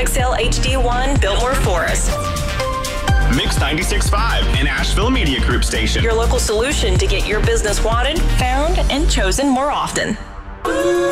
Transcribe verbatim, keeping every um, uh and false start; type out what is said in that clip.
X L H D one, Biltmore Forest. Mix ninety-six point five, an Asheville Media Group station. Your local solution to get your business wanted, found, and chosen more often.